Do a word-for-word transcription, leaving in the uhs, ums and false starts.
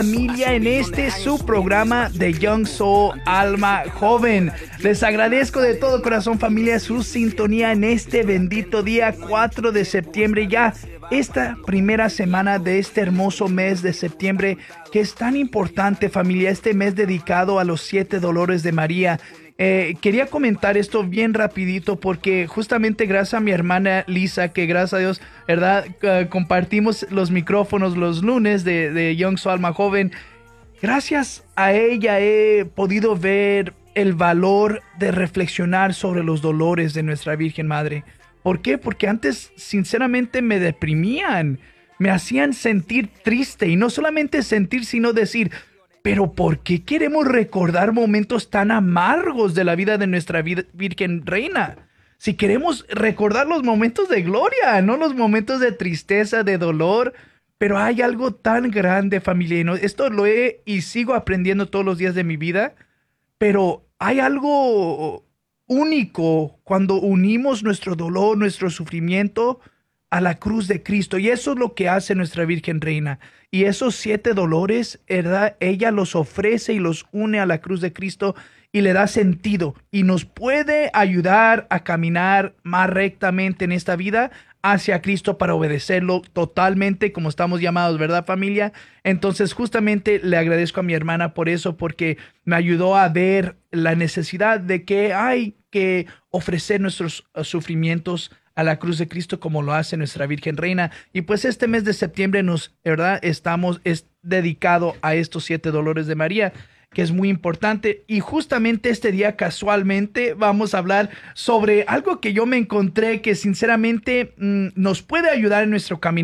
Familia en este su programa de Young Soul Alma Joven. Les agradezco de todo corazón, familia, su sintonía en este bendito día cuatro de septiembre, ya esta primera semana de este hermoso mes de septiembre que es tan importante, familia, este mes dedicado a los siete dolores de María. Eh, quería comentar esto bien rapidito porque justamente gracias a mi hermana Lisa, que gracias a Dios, ¿verdad? Uh, compartimos los micrófonos los lunes de, de Young Soul Alma Joven. Gracias a ella he podido ver el valor de reflexionar sobre los dolores de nuestra Virgen Madre. ¿Por qué? Porque antes sinceramente me deprimían, me hacían sentir triste y no solamente sentir, sino decir... Pero ¿por qué queremos recordar momentos tan amargos de la vida de nuestra Virgen Reina? Si queremos recordar los momentos de gloria, no los momentos de tristeza, de dolor. Pero hay algo tan grande, familia. Y no, esto lo he y sigo aprendiendo todos los días de mi vida. Pero hay algo único cuando unimos nuestro dolor, nuestro sufrimiento a la cruz de Cristo. Y eso es lo que hace nuestra Virgen Reina. Y esos siete dolores, ¿verdad? Ella los ofrece y los une a la cruz de Cristo y le da sentido. Y nos puede ayudar a caminar más rectamente en esta vida hacia Cristo para obedecerlo totalmente como estamos llamados, ¿verdad, familia? Entonces justamente le agradezco a mi hermana por eso, porque me ayudó a ver la necesidad de que hay que ofrecer nuestros uh, sufrimientos a la cruz de Cristo como lo hace nuestra Virgen Reina. Y pues este mes de septiembre nos, ¿verdad? Estamos es dedicado a estos siete dolores de María, que es muy importante. Y justamente este día casualmente vamos a hablar sobre algo que yo me encontré que sinceramente mmm, nos puede ayudar en nuestro camino.